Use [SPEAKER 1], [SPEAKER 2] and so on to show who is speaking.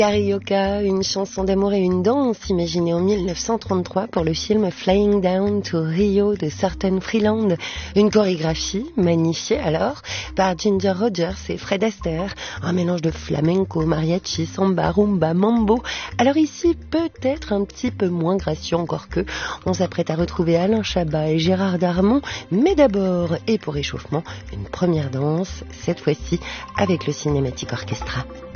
[SPEAKER 1] Carioca, une chanson d'amour et une danse imaginée en 1933 pour le film Flying Down to Rio de Thornton Freeland. Une chorégraphie magnifiée alors par Ginger Rogers et Fred Astaire. Un mélange de flamenco, mariachi, samba, rumba, mambo. Alors ici, peut-être un petit peu moins gracieux encore que. On s'apprête à retrouver Alain Chabat et Gérard Darmon. Mais d'abord, et pour échauffement, une première danse, cette fois-ci avec le Cinematic Orchestra.